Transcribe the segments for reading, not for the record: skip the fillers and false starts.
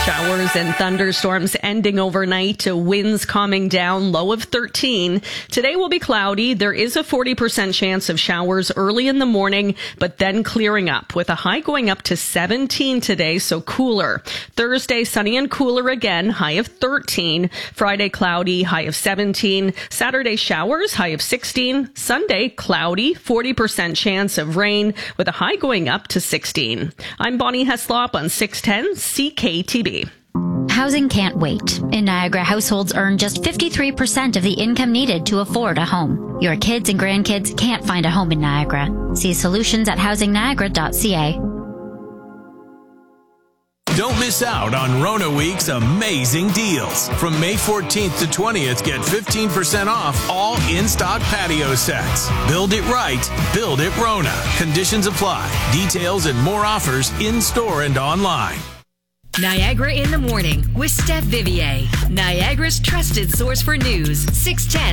Showers and thunderstorms ending overnight, winds calming down, low of 13. Today will be cloudy. There is a 40% chance of showers early in the morning, but then clearing up with a high going up to 17 today, so cooler. Thursday, sunny and cooler again, high of 13. Friday, cloudy, high of 17. Saturday, showers, high of 16. Sunday, cloudy, 40% chance of rain with a high going up to 16. I'm Bonnie Heslop on 610 CKTB. Housing can't wait. In Niagara, households earn just 53% of the income needed to afford a home. Your kids and grandkids can't find a home in Niagara. See solutions at housingniagara.ca. Don't miss out on Rona Week's amazing deals. From May 14th to 20th, get 15% off all in-stock patio sets. Build it right. Build it Rona. Conditions apply. Details and more offers in-store and online. Niagara in the Morning with Steph Vivier. Niagara's trusted source for news. 610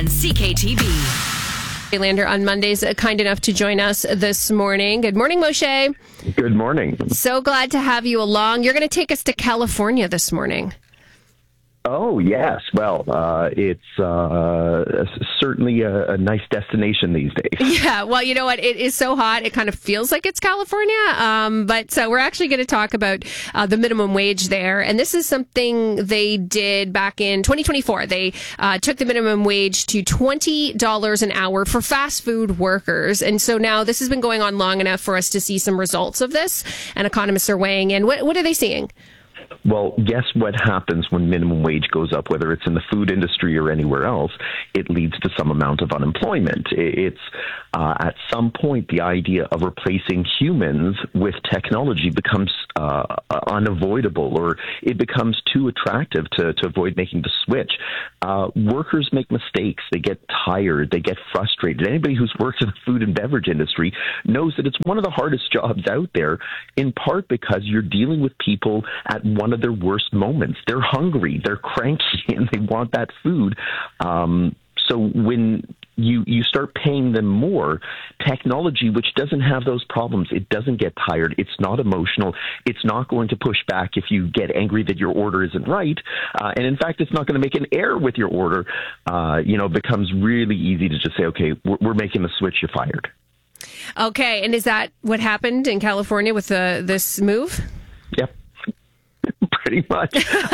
CKTB. Lander on Mondays, kind enough to join us this morning. Good morning, Moshe. Good morning. So glad to have you along. You're going to take us to California this morning. Oh, yes. Well, it's certainly a nice destination these days. Yeah, well, you know what? It is so hot. It kind of feels like it's California. But we're actually going to talk about the minimum wage there. And this is something they did back in 2024. They took the minimum wage to $20 an hour for fast food workers. And so now this has been going on long enough for us to see some results of this. And economists are weighing in. What are they seeing? Well, guess what happens when minimum wage goes up, whether it's in the food industry or anywhere else? It leads to some amount of unemployment. It's at some point, the idea of replacing humans with technology becomes unavoidable, or it becomes too attractive to avoid making the switch. Workers make mistakes. They get tired. They get frustrated. Anybody who's worked in the food and beverage industry knows that it's one of the hardest jobs out there, in part because you're dealing with people at one of their worst moments. They're hungry, they're cranky, and they want that food. So when you start paying them more, technology, which doesn't have those problems, it doesn't get tired, it's not emotional, it's not going to push back if you get angry that your order isn't right, and in fact, it's not going to make an error with your order. It becomes really easy to just say, okay, we're making the switch, you're fired. Okay, and is that what happened in California with this move? Yep. Pretty much.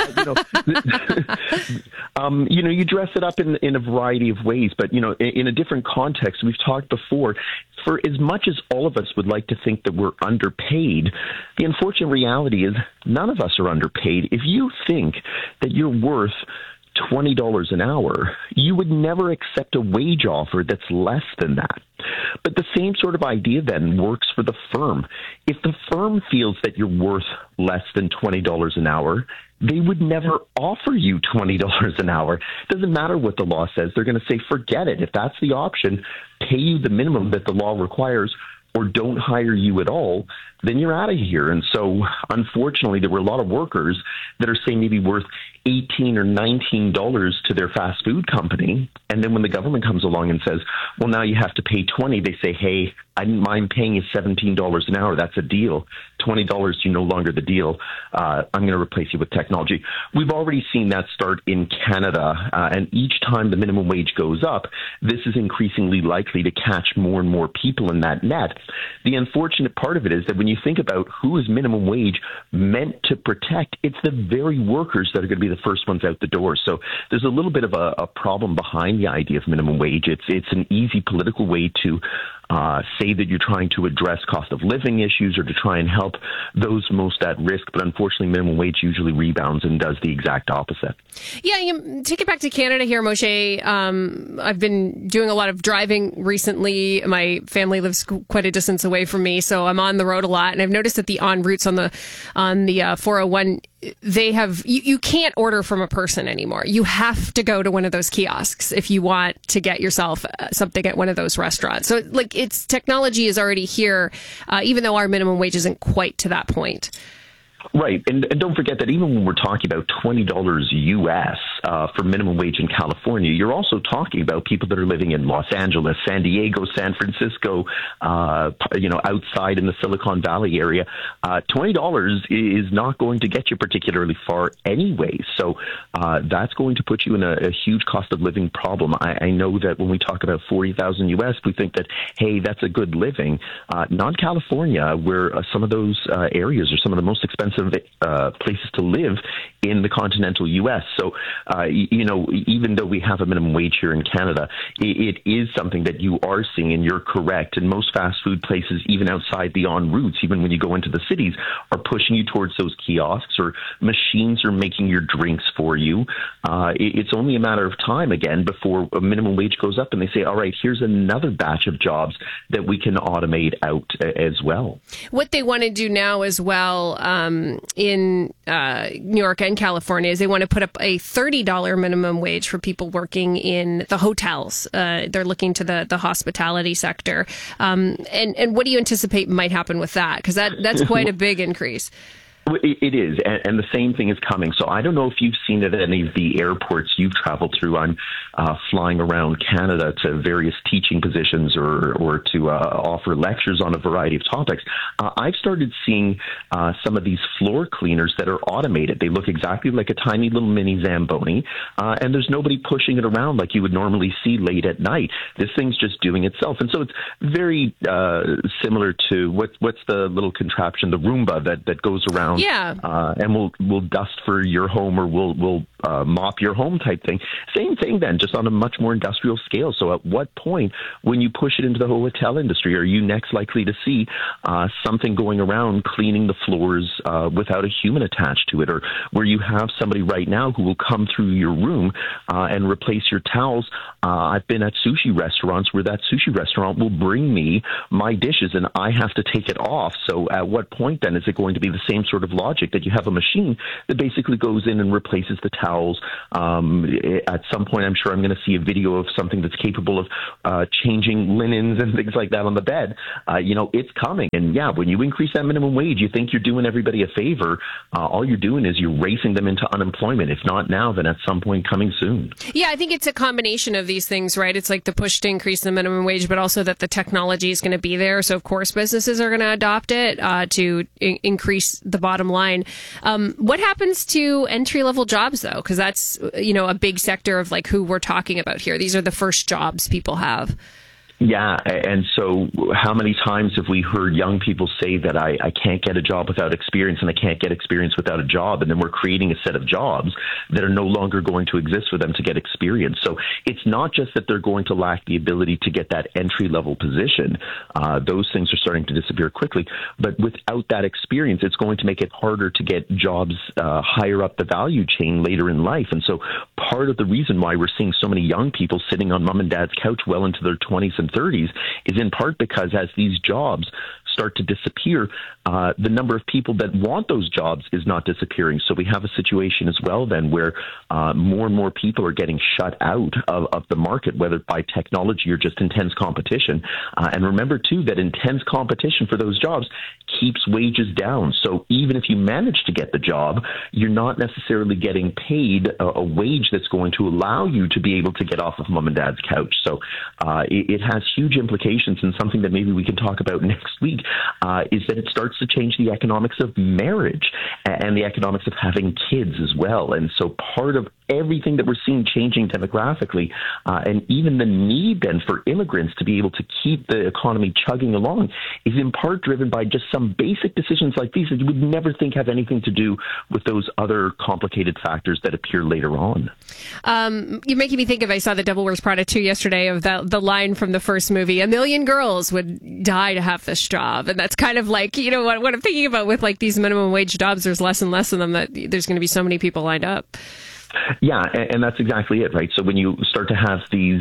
You dress it up in a variety of ways, but, in a different context. We've talked before, for as much as all of us would like to think that we're underpaid, the unfortunate reality is none of us are underpaid. If you think that you're worth $20 an hour, you would never accept a wage offer that's less than that. But the same sort of idea then works for the firm. If the firm feels that you're worth less than $20 an hour, they would never offer you $20 an hour. It doesn't matter what the law says. They're going to say, forget it. If that's the option, pay you the minimum that the law requires, or don't hire you at all, then you're out of here. And so, unfortunately, there were a lot of workers that are saying maybe worth $18 or $19 to their fast food company. And then when the government comes along and says, well, now you have to pay $20, they say, hey, I didn't mind paying you $17 an hour. That's a deal. $20, you're no longer the deal. I'm going to replace you with technology. We've already seen that start in Canada. And each time the minimum wage goes up, this is increasingly likely to catch more and more people in that net. The unfortunate part of it is that when you think about who is minimum wage meant to protect, it's the very workers that are going to be the first ones out the door. So there's a little bit of a problem behind the idea of minimum wage. It's an easy political way to say that you're trying to address cost of living issues or to try and help those most at risk. But unfortunately, minimum wage usually rebounds and does the exact opposite. Yeah, you take it back to Canada here, Moshe. I've been doing a lot of driving recently. My family lives quite a distance away from me, so I'm on the road a lot. And I've noticed that the en routes on the 401, they have you can't order from a person anymore. You have to go to one of those kiosks if you want to get yourself something at one of those restaurants. So it's technology is already here, even though our minimum wage isn't quite to that point. Right. And don't forget that even when we're talking about $20 US, for minimum wage in California, you're also talking about people that are living in Los Angeles, San Diego, San Francisco, outside in the Silicon Valley area. $20 is not going to get you particularly far anyway. So that's going to put you in a huge cost of living problem. I know that when we talk about $40,000 US, we think that, hey, that's a good living. Not California, where some of those areas are some of the most expensive places to live in the continental U.S. So, even though we have a minimum wage here in Canada, it is something that you are seeing, and you're correct. And most fast food places, even outside the en routes, even when you go into the cities, are pushing you towards those kiosks, or machines are making your drinks for you. It's only a matter of time, again, before a minimum wage goes up and they say, all right, here's another batch of jobs that we can automate out as well. What they want to do now as well in New York and California is they want to put up a $30 minimum wage for people working in the hotels. They're looking to the hospitality sector. And what do you anticipate might happen with that? Because that's quite a big increase. It is, and the same thing is coming. So I don't know if you've seen it at any of the airports you've traveled through. I'm flying around Canada to various teaching positions or to offer lectures on a variety of topics. I've started seeing some of these floor cleaners that are automated. They look exactly like a tiny little mini Zamboni, and there's nobody pushing it around like you would normally see late at night. This thing's just doing itself. And so it's very similar to what's the little contraption, the Roomba that goes around. Yeah. And we'll dust for your home, or we'll mop your home type thing. Same thing then, just on a much more industrial scale. So at what point, when you push it into the hotel industry, are you next likely to see something going around cleaning the floors without a human attached to it, or where you have somebody right now who will come through your room and replace your towels? I've been at sushi restaurants where that sushi restaurant will bring me my dishes and I have to take it off. So at what point then is it going to be the same sort of logic that you have a machine that basically goes in and replaces the towels? At some point, I'm sure I'm going to see a video of something that's capable of changing linens and things like that on the bed. It's coming. And yeah, when you increase that minimum wage, you think you're doing everybody a favor. All you're doing is you're racing them into unemployment. If not now, then at some point coming soon. Yeah, I think it's a combination of these things, right? It's like the push to increase the minimum wage, but also that the technology is going to be there. So of course, businesses are going to adopt it to increase the bottom line. What happens to entry-level jobs, though? Because that's, a big sector of like who we're talking about here. These are the first jobs people have. Yeah, and so how many times have we heard young people say that I can't get a job without experience, and I can't get experience without a job, and then we're creating a set of jobs that are no longer going to exist for them to get experience. So it's not just that they're going to lack the ability to get that entry-level position. Those things are starting to disappear quickly, but without that experience, it's going to make it harder to get jobs higher up the value chain later in life. And so part of the reason why we're seeing so many young people sitting on mom and dad's couch well into their 20s and 30s is in part because as these jobs start to disappear, the number of people that want those jobs is not disappearing. So we have a situation as well then where more and more people are getting shut out of the market, whether by technology or just intense competition. And remember, too, that intense competition for those jobs keeps wages down. So even if you manage to get the job, you're not necessarily getting paid a wage that's going to allow you to be able to get off of mom and dad's couch. So it has huge implications, and something that maybe we can talk about next week is that it starts to change the economics of marriage and the economics of having kids as well. And so part of everything that we're seeing changing demographically, and even the need then for immigrants to be able to keep the economy chugging along, is in part driven by just some basic decisions like these that you would never think have anything to do with those other complicated factors that appear later on. You're making me think of, I saw The Devil Wears Prada 2 yesterday, of the line from the first movie, 1 million girls would die to have this job. And that's kind of like, what I'm thinking about with like these minimum wage jobs, there's less and less of them, that there's going to be so many people lined up. Yeah, and that's exactly it, right? So when you start to have these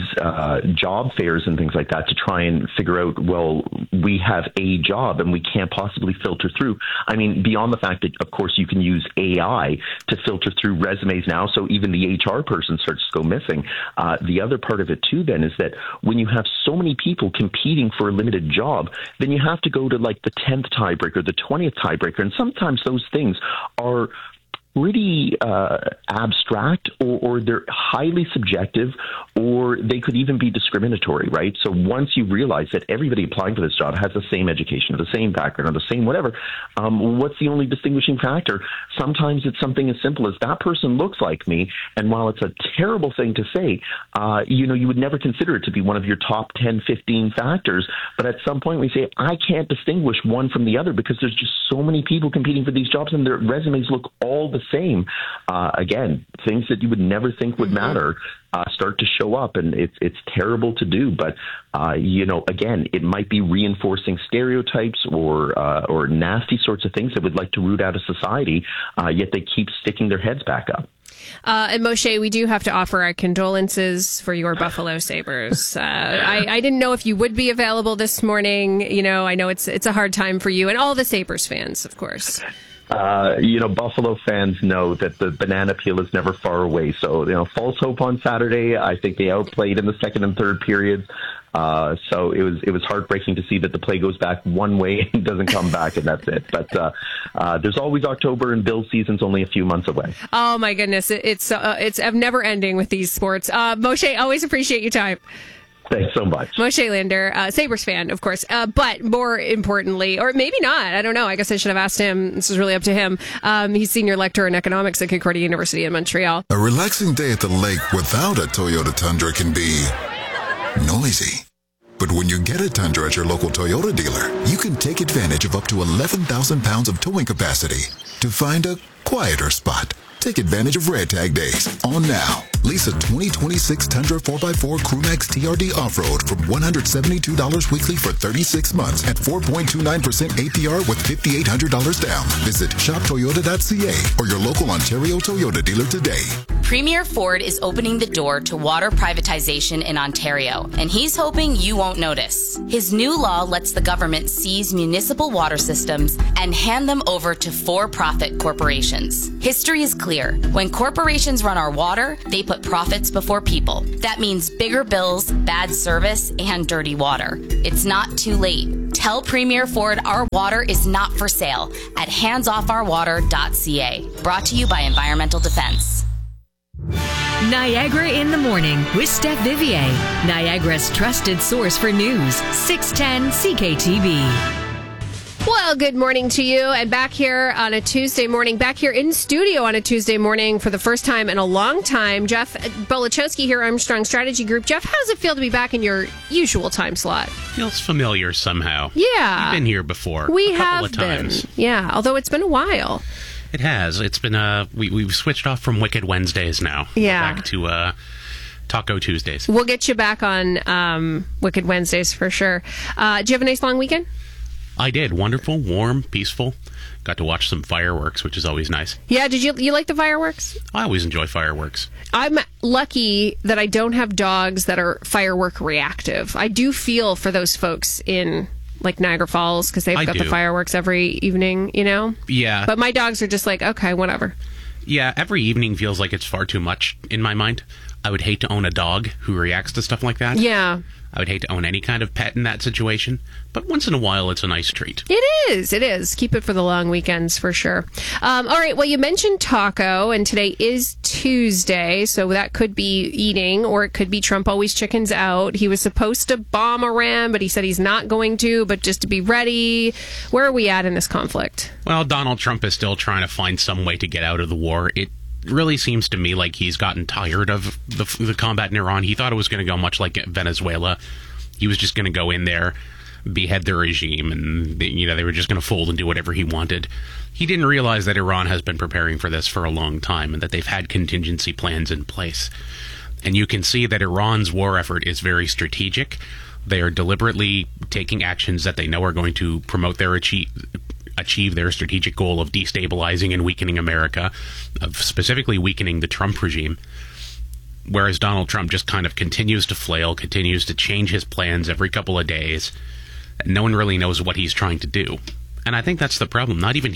job fairs and things like that to try and figure out, well, we have a job and we can't possibly filter through. I mean, beyond the fact that, of course, you can use AI to filter through resumes now, so even the HR person starts to go missing. The other part of it, too, then, is that when you have so many people competing for a limited job, then you have to go to like the 10th tiebreaker, the 20th tiebreaker, and sometimes those things are pretty abstract, or they're highly subjective, or they could even be discriminatory, right? So once you realize that everybody applying for this job has the same education, or the same background, or the same whatever, what's the only distinguishing factor? Sometimes it's something as simple as that person looks like me, and while it's a terrible thing to say, you would never consider it to be one of your top 10, 15 factors, but at some point we say, I can't distinguish one from the other because there's just so many people competing for these jobs and their resumes look all the same. Again, things that you would never think would matter start to show up, and it's terrible to do. But again, it might be reinforcing stereotypes or nasty sorts of things that would like to root out of society, yet they keep sticking their heads back up. And Moshe, we do have to offer our condolences for your Buffalo Sabres. I didn't know if you would be available this morning. I know it's a hard time for you and all the Sabres fans, of course. Buffalo fans know that the banana peel is never far away. So, false hope on Saturday. I think they outplayed in the second and third periods. So it was heartbreaking to see that the play goes back one way and doesn't come back, and that's it. But there's always October, and Bills season's only a few months away. Oh my goodness, it's never ending with these sports. Moshe, always appreciate your time. Thanks so much. Moshe Linder, Sabres fan, of course. But more importantly, or maybe not, I don't know. I guess I should have asked him. This is really up to him. He's senior lecturer in economics at Concordia University in Montreal. A relaxing day at the lake without a Toyota Tundra can be noisy. But when you get a Tundra at your local Toyota dealer, you can take advantage of up to 11,000 pounds of towing capacity to find a quieter spot. Take advantage of Red Tag Days on now. Lease a 2026 Tundra 4x4 Crewmax TRD Off-Road from $172 weekly for 36 months at 4.29% APR with $5,800 down. Visit shoptoyota.ca or your local Ontario Toyota dealer today. Premier Ford is opening the door to water privatization in Ontario, and he's hoping you won't notice. His new law lets the government seize municipal water systems and hand them over to for-profit corporations. History is clear. When corporations run our water, they put profits before people. That means bigger bills, bad service, and dirty water. It's not too late. Tell Premier Ford our water is not for sale at handsoffourwater.ca. Brought to you by Environmental Defense. Niagara in the Morning with Steph Vivier, Niagara's trusted source for news, 610 CKTB. Well, good morning to you, and back here on a Tuesday morning, back here in studio on a Tuesday morning for the first time in a long time. Jeff Bolachowski here, Armstrong Strategy Group. Jeff, how does it feel to be back in your usual time slot? Feels familiar somehow. Yeah. You've been here before. We a have couple of times. been. Yeah, although it's been a while. It has. It's been, we've switched off from Wicked Wednesdays now. Yeah. Back to, Taco Tuesdays. We'll get you back on Wicked Wednesdays for sure. Did you have a nice long weekend? I did. Wonderful, warm, peaceful. Got to watch some fireworks, which is always nice. Yeah, did you like the fireworks? I always enjoy fireworks. I'm lucky that I don't have dogs that are firework reactive. I do feel for those folks in like Niagara Falls because they've got the fireworks every evening, Yeah. But my dogs are just like, okay, whatever. Yeah, every evening feels like it's far too much in my mind. I would hate to own a dog who reacts to stuff like that. Yeah. I would hate to own any kind of pet in that situation, but once in a while, it's a nice treat. It is. Keep it for the long weekends, for sure. All right, well, you mentioned taco, and today is Tuesday, so that could be eating, or it could be Trump always chickens out. He was supposed to bomb Iran, but he said he's not going to, but just to be ready. Where are we at in this conflict? Well, Donald Trump is still trying to find some way to get out of the war. It really seems to me like he's gotten tired of the combat in Iran. He thought it was going to go much like Venezuela. He was just going to go in there, behead the regime, and they were just going to fold and do whatever he wanted. He didn't realize that Iran has been preparing for this for a long time and that they've had contingency plans in place. And you can see that Iran's war effort is very strategic. They are deliberately taking actions that they know are going to promote their achieve their strategic goal of destabilizing and weakening America, of specifically weakening the Trump regime, whereas Donald Trump just kind of continues to flail, continues to change his plans every couple of days. No one really knows what he's trying to do. And I think that's the problem. Not even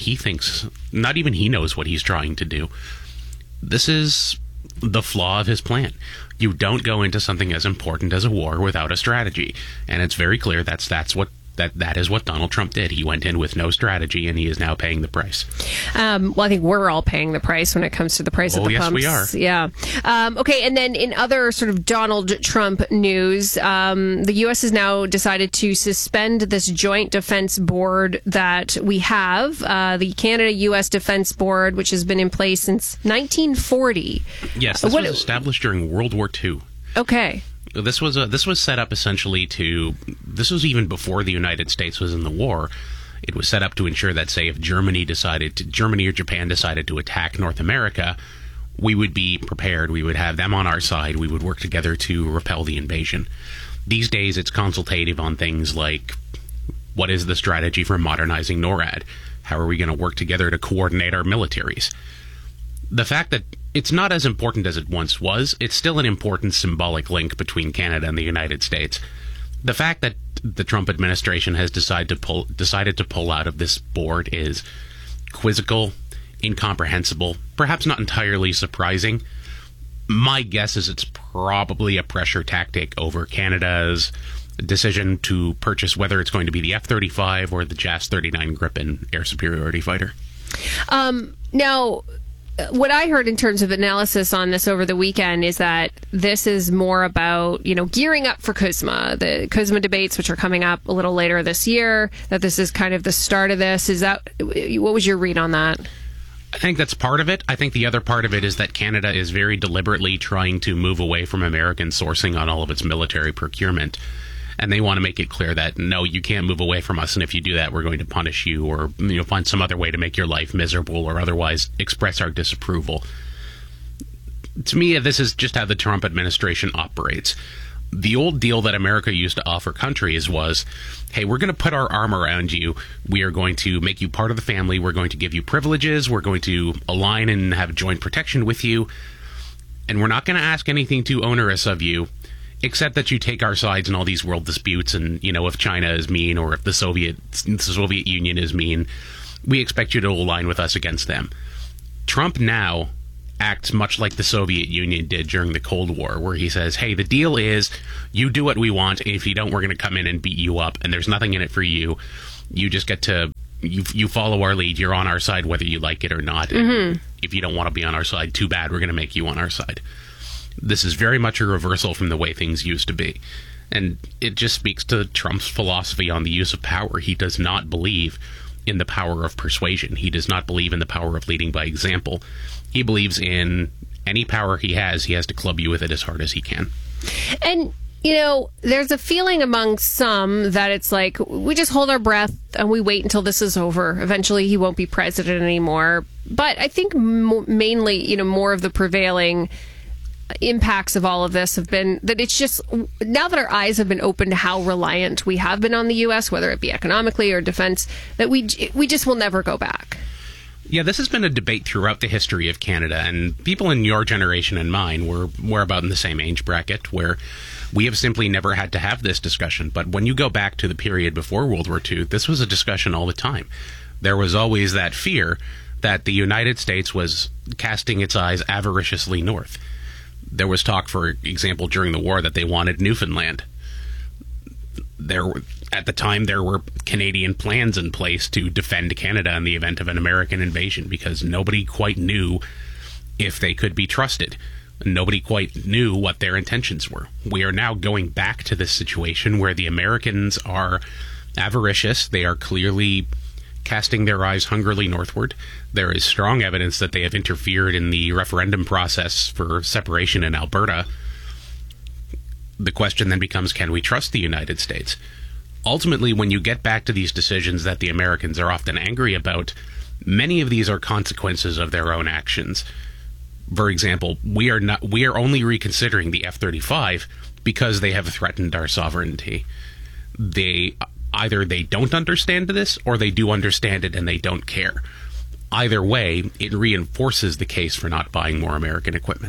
he knows what he's trying to do. This is the flaw of his plan. You don't go into something as important as a war without a strategy. And it's very clear that's what That is what Donald Trump did. He went in with no strategy, and he is now paying the price. Well, I think we're all paying the price when it comes to the price of the pumps. Yes, we are. Yeah. Okay, and then in other sort of Donald Trump news, the U.S. has now decided to suspend this joint defense board that we have, the Canada-U.S. Defense Board, which has been in place since 1940. Yes, this was established during World War II. Okay. This was set up essentially this was even before the United States was in the war. It was set up to ensure that, say, if Germany or Japan decided to attack North America, we would be prepared. We would have them on our side. We would work together to repel the invasion. These days, it's consultative on things like, what is the strategy for modernizing NORAD? How are we going to work together to coordinate our militaries? The fact that it's not as important as it once was, it's still an important symbolic link between Canada and the United States. The fact that the Trump administration has decided to pull out of this board is quizzical, incomprehensible, perhaps not entirely surprising. My guess is it's probably a pressure tactic over Canada's decision to purchase whether it's going to be the F-35 or the JAS-39 Gripen air superiority fighter. Now, what I heard in terms of analysis on this over the weekend is that this is more about, gearing up for CUSMA, the CUSMA debates, which are coming up a little later this year, that this is kind of the start of this. What was your read on that? I think that's part of it. I think the other part of it is that Canada is very deliberately trying to move away from American sourcing on all of its military procurement. And they want to make it clear that, no, you can't move away from us, and if you do that, we're going to punish you or find some other way to make your life miserable or otherwise express our disapproval. To me, this is just how the Trump administration operates. The old deal that America used to offer countries was, hey, we're going to put our arm around you. We are going to make you part of the family. We're going to give you privileges. We're going to align and have joint protection with you. And we're not going to ask anything too onerous of you, except that you take our sides in all these world disputes, and, if China is mean or if the Soviet Union is mean, we expect you to align with us against them. Trump now acts much like the Soviet Union did during the Cold War, where he says, hey, the deal is you do what we want, and if you don't, we're going to come in and beat you up, and there's nothing in it for you. You just get to, you follow our lead, you're on our side whether you like it or not. Mm-hmm. If you don't want to be on our side, too bad, we're going to make you on our side. This is very much a reversal from the way things used to be. And it just speaks to Trump's philosophy on the use of power. He does not believe in the power of persuasion. He does not believe in the power of leading by example. He believes in any power he has to club you with it as hard as he can. And, there's a feeling among some that it's like, we just hold our breath and we wait until this is over. Eventually he won't be president anymore. But I think mainly, more of the prevailing impacts of all of this have been that it's just, now that our eyes have been open to how reliant we have been on the U.S., whether it be economically or defense, that we just will never go back. Yeah, this has been a debate throughout the history of Canada, and people in your generation and mine were about in the same age bracket, where we have simply never had to have this discussion. But when you go back to the period before World War II, this was a discussion all the time. There was always that fear that the United States was casting its eyes avariciously north. There was talk, for example, during the war that they wanted Newfoundland. At the time, there were Canadian plans in place to defend Canada in the event of an American invasion, because nobody quite knew if they could be trusted. Nobody quite knew what their intentions were. We are now going back to this situation where the Americans are avaricious. They are clearly casting their eyes hungrily northward. There is strong evidence that they have interfered in the referendum process for separation in Alberta. The question then becomes, can we trust the United States? Ultimately, when you get back to these decisions that the Americans are often angry about, many of these are consequences of their own actions. For example, we are only reconsidering the F-35 because they have threatened our sovereignty. Either they don't understand this, or they do understand it and they don't care. Either way, it reinforces the case for not buying more American equipment.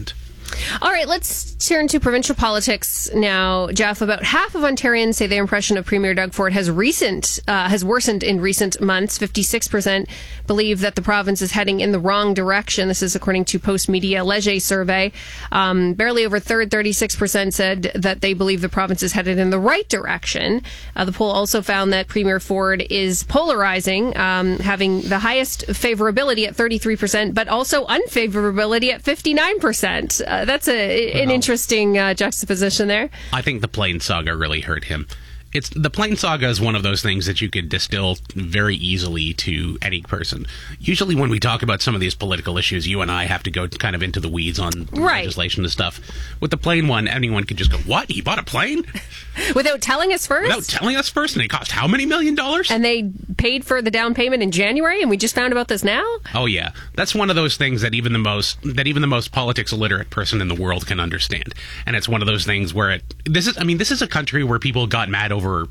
All right, let's turn to provincial politics now. Jeff, about half of Ontarians say their impression of Premier Doug Ford has worsened in recent months. 56% believe that the province is heading in the wrong direction. This is according to Post Media Leger survey. Barely over a third, 36% said that they believe the province is headed in the right direction. The poll also found that Premier Ford is polarizing, having the highest favorability at 33%, but also unfavorability at 59%. That's an interesting juxtaposition there. I think the Plains saga really hurt him. The Plains saga is one of those things that you could distill very easily to any person. Usually when we talk about some of these political issues, you and I have to go kind of into the weeds on legislation and stuff. With the plane one, anyone could just go, what? He bought a plane? Without telling us first? Without telling us first? And it cost how many $1 million? And they paid for the down payment in January, and we just found about this now? Oh, yeah. That's one of those things that even the most politics illiterate person in the world can understand. And it's one of those things where this is a country where people got mad over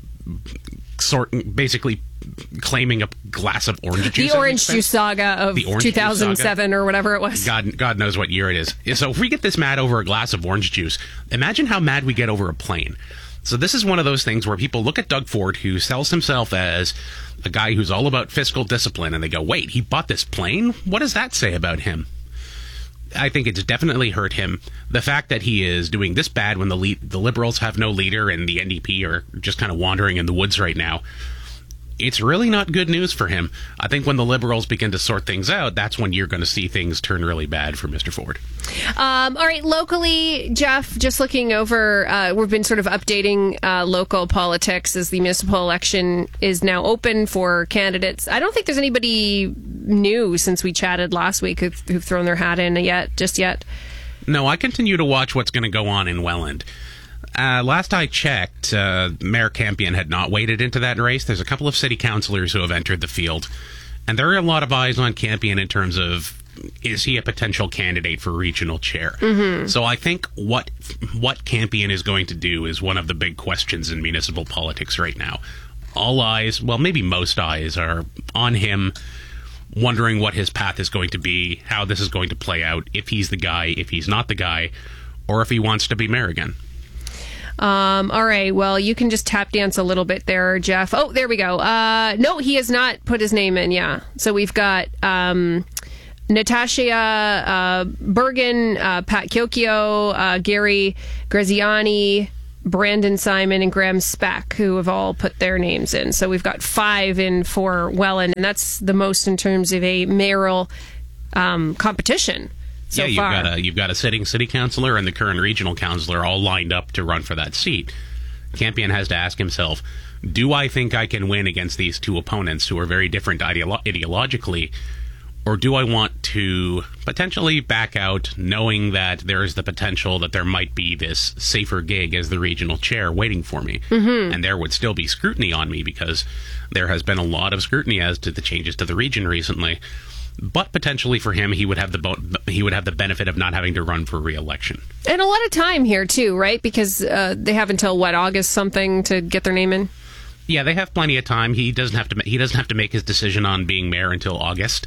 basically claiming a glass of orange juice. The orange juice saga of 2007 or whatever it was. God knows what year it is. So if we get this mad over a glass of orange juice, imagine how mad we get over a plane. So this is one of those things where people look at Doug Ford, who sells himself as a guy who's all about fiscal discipline, and they go, wait, he bought this plane? What does that say about him? I think it's definitely hurt him. The fact that he is doing this bad when the Liberals have no leader and the NDP are just kind of wandering in the woods right now, it's really not good news for him. I think when the Liberals begin to sort things out, that's when you're going to see things turn really bad for Mr. Ford. All right, locally, Jeff, just looking over, we've been sort of updating local politics as the municipal election is now open for candidates. I don't think there's anybody new since we chatted last week who've thrown their hat in just yet. No, I continue to watch what's going to go on in Welland. Last I checked, Mayor Campion had not waded into that race. There's a couple of city councillors who have entered the field, and there are a lot of eyes on Campion in terms of, is he a potential candidate for regional chair? Mm-hmm. So I think what Campion is going to do is one of the big questions in municipal politics right now. All eyes, well, maybe most eyes, are on him, wondering what his path is going to be, how this is going to play out, if he's the guy, if he's not the guy, or if he wants to be mayor again. All right. Well, you can just tap dance a little bit there, Jeff. Oh, there we go. No, he has not put his name in. Yeah. So we've got Natasha Bergen, Pat Kiokio, Gary Graziani, Brandon Simon, and Graham Speck, who have all put their names in. So we've got 5 in for Welland, and that's the most in terms of a mayoral competition. So you've got a sitting city councillor and the current regional councillor all lined up to run for that seat. Campion has to ask himself, do I think I can win against these two opponents who are very different ideologically, or do I want to potentially back out, knowing that there is the potential that there might be this safer gig as the regional chair waiting for me? Mm-hmm. And there would still be scrutiny on me because there has been a lot of scrutiny as to the changes to the region recently. But potentially for him, he would have the benefit of not having to run for re-election. And a lot of time here too, right? Because they have until August something to get their name in. Yeah, they have plenty of time. He doesn't have to make his decision on being mayor until August.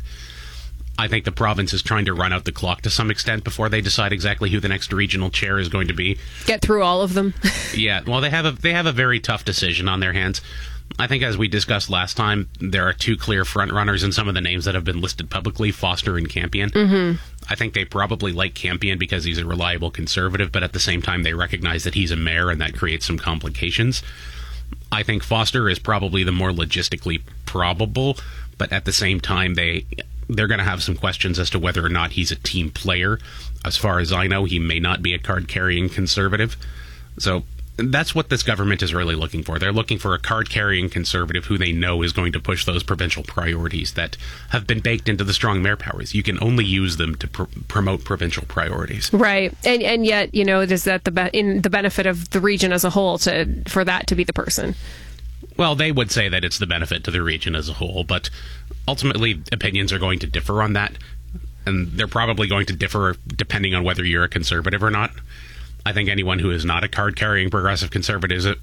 I think the province is trying to run out the clock to some extent before they decide exactly who the next regional chair is going to be. Get through all of them. Yeah, well, they have a very tough decision on their hands. I think, as we discussed last time, there are 2 clear frontrunners in some of the names that have been listed publicly, Foster and Campion. Mm-hmm. I think they probably like Campion because he's a reliable conservative, but at the same time they recognize that he's a mayor and that creates some complications. I think Foster is probably the more logistically probable, but at the same time they're going to have some questions as to whether or not he's a team player. As far as I know, he may not be a card-carrying conservative. So that's what this government is really looking for. They're looking for a card-carrying conservative who they know is going to push those provincial priorities that have been baked into the strong mayor powers. You can only use them to promote provincial priorities. Right. And yet, is that in the benefit of the region as a whole for that to be the person? Well, they would say that it's the benefit to the region as a whole, but ultimately opinions are going to differ on that, and they're probably going to differ depending on whether you're a conservative or not. I think anyone who is not a card-carrying progressive conservative is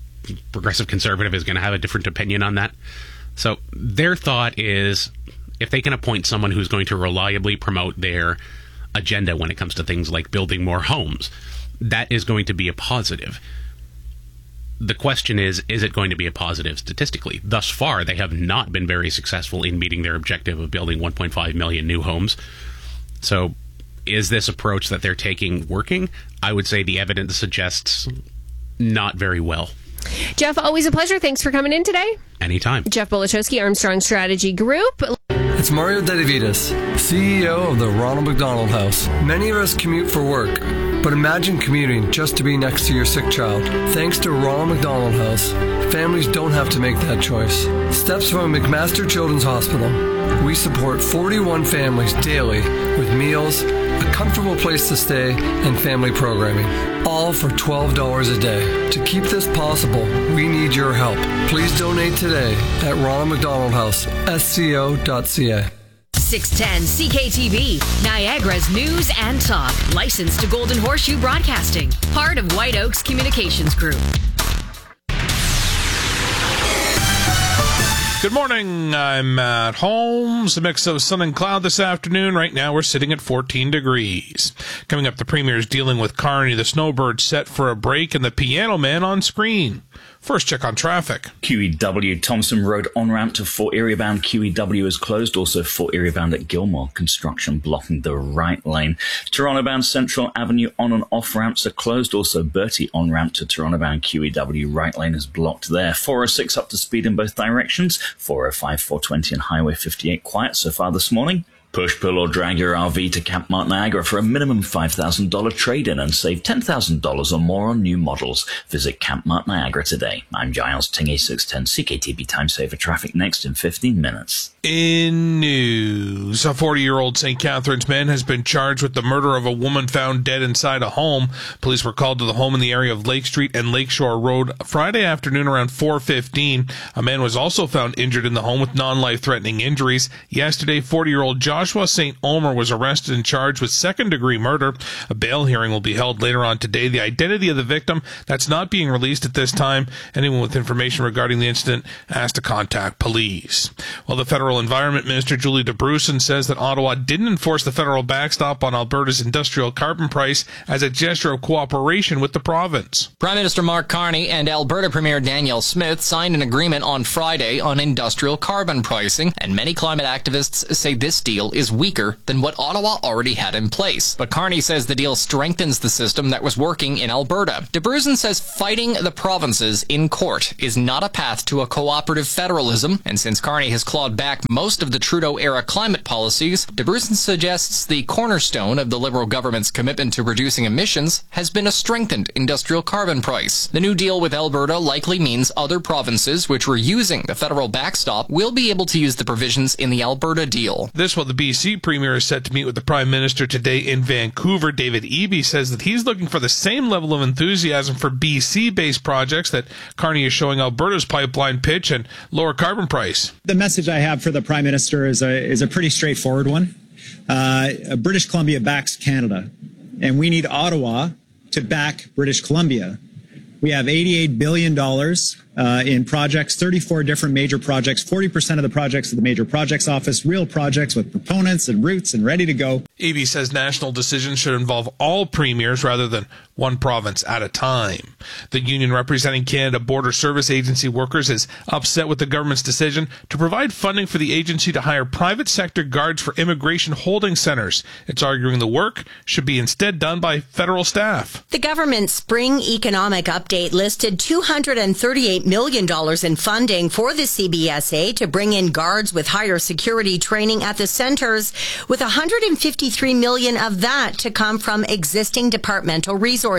going to have a different opinion on that. So their thought is, if they can appoint someone who's going to reliably promote their agenda when it comes to things like building more homes. That is going to be a positive. The question is it going to be a positive statistically? Thus far, they have not been very successful in meeting their objective of building 1.5 million new homes. So is this approach that they're taking working? I would say the evidence suggests not very well. Jeff, always a pleasure. Thanks for coming in today. Anytime. Jeff Bolichowski, Armstrong Strategy Group. It's Mario Dedavides, CEO of the Ronald McDonald House. Many of us commute for work, but imagine commuting just to be next to your sick child. Thanks to Ronald McDonald House, families don't have to make that choice. Steps from McMaster Children's Hospital. We support 41 families daily with meals, a comfortable place to stay, and family programming. All for $12 a day. To keep this possible, we need your help. Please donate today at Ronald McDonald House, sco.ca. 610 CKTV, Niagara's news and talk. Licensed to Golden Horseshoe Broadcasting. Part of White Oaks Communications Group. Good morning. I'm Matt Holmes. A mix of sun and cloud this afternoon. Right now we're sitting at 14 degrees. Coming up, the Premier's dealing with Carney, the snowbird set for a break, and the Piano Man on screen. First, check on traffic. QEW Thompson Road on-ramp to Fort Erie bound QEW is closed. Also, Fort Erie bound at Gilmore. Construction blocking the right lane. Toronto bound Central Avenue on and off ramps are closed. Also, Bertie on-ramp to Toronto bound QEW. Right lane is blocked there. 406 up to speed in both directions. 405, 420 and Highway 58 quiet so far this morning. Push, pull or drag your RV to Camp Mart Niagara for a minimum $5,000 trade-in and save $10,000 or more on new models. Visit Camp Mart Niagara today. I'm Giles Tingy, 610 CKTB Time Saver Traffic next in 15 minutes. In news, a 40-year-old St. Catharines man has been charged with the murder of a woman found dead inside a home. Police were called to the home in the area of Lake Street and Lakeshore Road Friday afternoon around 4:15. A man was also found injured in the home with non-life-threatening injuries. Yesterday, 40-year-old Joshua St. Omer was arrested and charged with second-degree murder. A bail hearing will be held later on today. The identity of the victim, that's not being released at this time. Anyone with information regarding the incident asked to contact police. Well, the Federal Environment Minister Julie DeBrusen says that Ottawa didn't enforce the federal backstop on Alberta's industrial carbon price as a gesture of cooperation with the province. Prime Minister Mark Carney and Alberta Premier Danielle Smith signed an agreement on Friday on industrial carbon pricing, and many climate activists say this deal is weaker than what Ottawa already had in place. But Carney says the deal strengthens the system that was working in Alberta. DeBrusen says fighting the provinces in court is not a path to a cooperative federalism, and since Carney has clawed back most of the Trudeau-era climate policies, DeBrusen suggests the cornerstone of the Liberal government's commitment to reducing emissions has been a strengthened industrial carbon price. The new deal with Alberta likely means other provinces which were using the federal backstop will be able to use the provisions in the Alberta deal. This while the BC Premier is set to meet with the Prime Minister today in Vancouver. David Eby says that he's looking for the same level of enthusiasm for BC-based projects that Carney is showing Alberta's pipeline pitch and lower carbon price. The message I have for the Prime Minister is a pretty straightforward one. British Columbia backs Canada, and we need Ottawa to back British Columbia. We have $88 billion in projects, 34 different major projects, 40% of the projects of the Major Projects Office, real projects with proponents and routes and ready to go. Eby says national decisions should involve all premiers rather than one province at a time. The union representing Canada Border Service Agency workers is upset with the government's decision to provide funding for the agency to hire private sector guards for immigration holding centers. It's arguing the work should be instead done by federal staff. The government's spring economic update listed $238 million in funding for the CBSA to bring in guards with higher security training at the centers, with $153 million of that to come from existing departmental resources.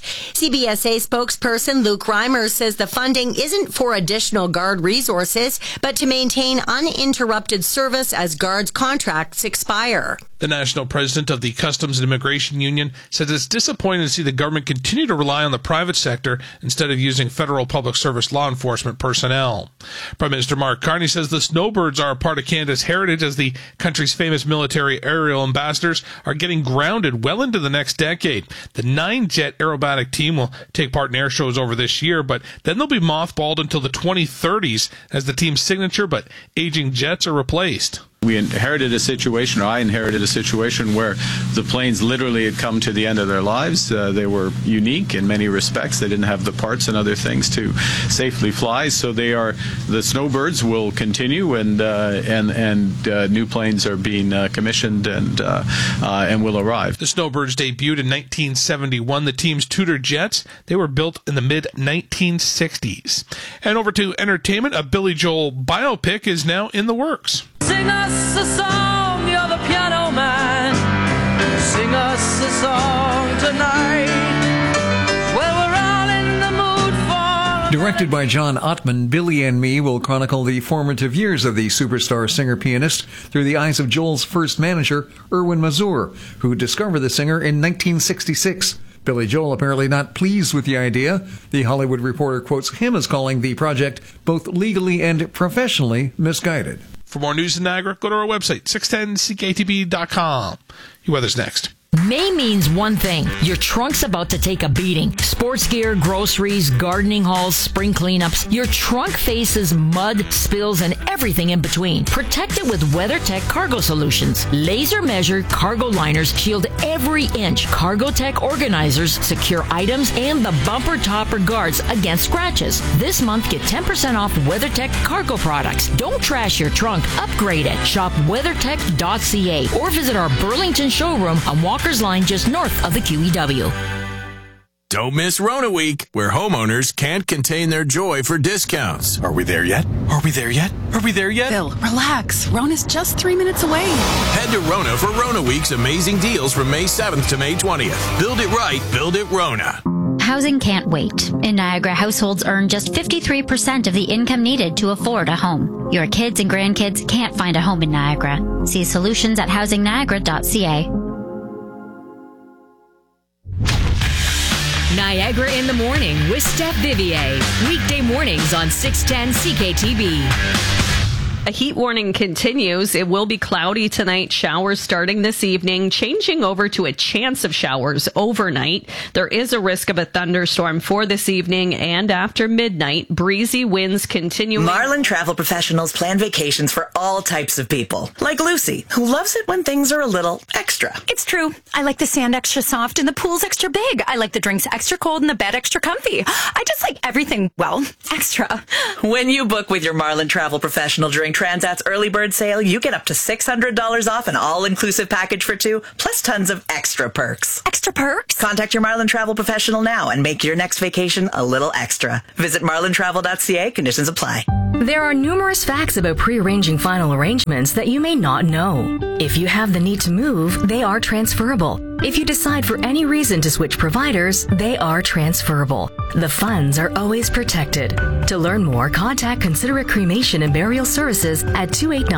CBSA spokesperson Luke Reimer says the funding isn't for additional guard resources, but to maintain uninterrupted service as guards' contracts expire. The national president of the Customs and Immigration Union says it's disappointing to see the government continue to rely on the private sector instead of using federal public service law enforcement personnel. Prime Minister Mark Carney says the snowbirds are a part of Canada's heritage as the country's famous military aerial ambassadors are getting grounded well into the next decade. The 9-jet aerobatic team will take part in air shows over this year, but then they'll be mothballed until the 2030s as the team's signature but aging jets are replaced. We inherited a situation, or I inherited a situation, where the planes literally had come to the end of their lives. They were unique in many respects. They didn't have the parts and other things to safely fly. So the snowbirds will continue, and new planes are being commissioned and will arrive. The snowbirds debuted in 1971. The team's Tudor jets, they were built in the mid-1960s. And over to entertainment, a Billy Joel biopic is now in the works. Sing us a song, you're the piano man. Sing us a song tonight. Well, we're all in the mood for... Directed by John Ottman, Billy and Me will chronicle the formative years of the superstar singer-pianist through the eyes of Joel's first manager, Erwin Mazur, who discovered the singer in 1966. Billy Joel apparently not pleased with the idea. The Hollywood Reporter quotes him as calling the project both legally and professionally misguided. For more news in Niagara, go to our website, 610ckatb.com. Your weather's next. May means one thing. Your trunk's about to take a beating. Sports gear, groceries, gardening hauls, spring cleanups. Your trunk faces mud, spills, and everything in between. Protect it with WeatherTech Cargo Solutions. Laser-measured cargo liners shield every inch. CargoTech organizers secure items and the bumper topper guards against scratches. This month, get 10% off WeatherTech cargo products. Don't trash your trunk. Upgrade it. Shop weathertech.ca or visit our Burlington showroom on Walker's Line just north of the QEW. Don't miss Rona Week, where homeowners can't contain their joy for discounts. Are we there yet? Are we there yet? Are we there yet? Bill, relax. Rona's just 3 minutes away. Head to Rona for Rona Week's amazing deals from May 7th to May 20th. Build it right, build it Rona. Housing can't wait. In Niagara, households earn just 53% of the income needed to afford a home. Your kids and grandkids can't find a home in Niagara. See solutions at housingniagara.ca. Niagara in the Morning with Steph Vivier. Weekday mornings on 610 CKTB. A heat warning continues. It will be cloudy tonight. Showers starting this evening, changing over to a chance of showers overnight. There is a risk of a thunderstorm for this evening and after midnight. Breezy winds continuing. Marlin Travel Professionals plan vacations for all types of people, like Lucy, who loves it when things are a little extra. It's true. I like the sand extra soft and the pool's extra big. I like the drinks extra cold and the bed extra comfy. I just like everything, well, extra. When you book with your Marlin Travel Professional during Transat's early bird sale, you get up to $600 off an all-inclusive package for two, plus tons of extra perks. Extra perks? Contact your Marlin Travel Professional now and make your next vacation a little extra. Visit marlintravel.ca. Conditions apply. There are numerous facts about pre-arranging final arrangements that you may not know. If you have the need to move, they are transferable. If you decide for any reason to switch providers, they are transferable. The funds are always protected. To learn more, contact Considerate Cremation and Burial Services at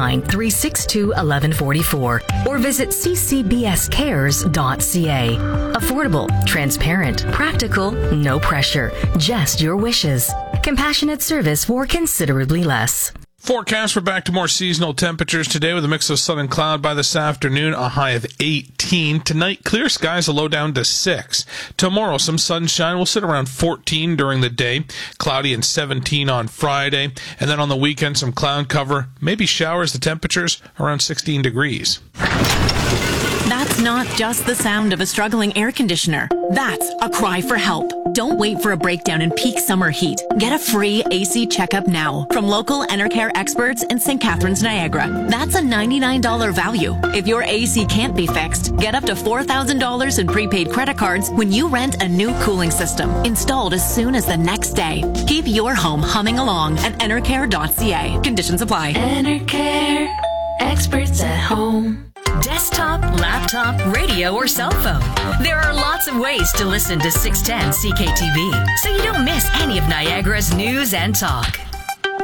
289-362-1144 or visit ccbscares.ca. Affordable, transparent, practical, no pressure, just your wishes. Compassionate service for considerably less. Forecast for back to more seasonal temperatures today with a mix of sun and cloud by this afternoon, a high of 18. Tonight, clear skies, a low down to 6. Tomorrow, some sunshine. We'll sit around 14 during the day. Cloudy and 17 on Friday. And then on the weekend, some cloud cover. Maybe showers. The temperatures around 16 degrees. That's not just the sound of a struggling air conditioner. That's a cry for help. Don't wait for a breakdown in peak summer heat. Get a free AC checkup now from local Enercare experts in St. Catharines, Niagara. That's a $99 value. If your AC can't be fixed, get up to $4,000 in prepaid credit cards when you rent a new cooling system installed as soon as the next day. Keep your home humming along at enercare.ca. Conditions apply. Enercare, experts at home. Desktop, laptop, radio, or cell phone. There are lots of ways to listen to 610 CKTV, so you don't miss any of Niagara's news and talk.